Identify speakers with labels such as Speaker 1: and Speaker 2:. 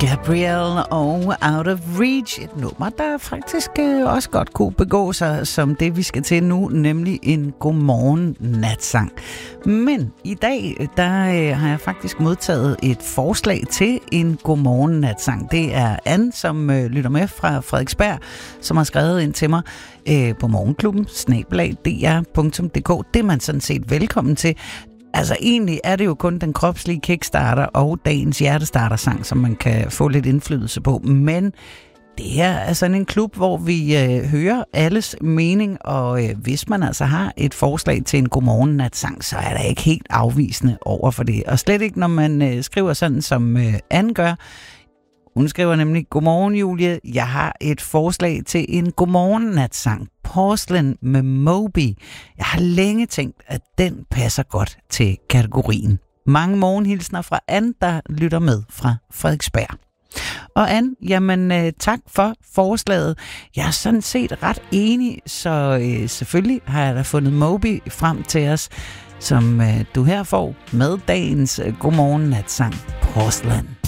Speaker 1: Gabrielle og Out of Reach. Et nummer, der faktisk også godt kunne begå sig som det, vi skal til nu, nemlig en godmorgen natsang. Men i dag, der har jeg faktisk modtaget et forslag til en godmorgen natsang. Det er Anne, som lytter med fra Frederiksberg, som har skrevet ind til mig på morgenklubben, @dr.dk. Det er man sådan set velkommen til. Altså egentlig er det jo kun den kropslige kickstarter og dagens hjertestarter-sang, som man kan få lidt indflydelse på. Men det er altså en klub, hvor vi hører alles mening, og hvis man altså har et forslag til en godmorgen-nat-sang, så er der ikke helt afvisende over for det. Og slet ikke, når man skriver sådan, som Anne gør. Hun skriver nemlig: Godmorgen, Julie. Jeg har et forslag til en godmorgen-nat-sang. Porcelain med Moby. Jeg har længe tænkt, at den passer godt til kategorien. Mange morgenhilsner fra Anne, der lytter med fra Frederiksberg. Og Anne, jamen tak for forslaget. Jeg er sådan set ret enig, så selvfølgelig har jeg da fundet Moby frem til os, som du her får med dagens godmorgen-nat-sang Porcelain.